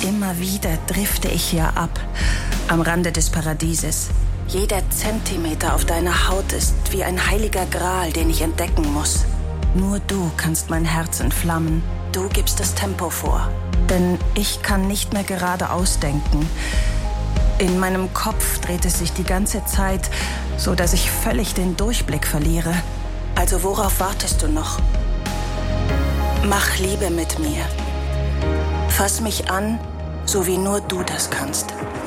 immer wieder drifte ich hier ab, am Rande des Paradieses. Jeder Zentimeter auf deiner Haut ist wie ein heiliger Gral, den ich entdecken muss. Nur du kannst mein Herz entflammen. Du gibst das Tempo vor. Denn ich kann nicht mehr geradeaus denken. In meinem Kopf dreht es sich die ganze Zeit, so dass ich völlig den Durchblick verliere. Also worauf wartest du noch? Mach Liebe mit mir. Fass mich an, so wie nur du das kannst.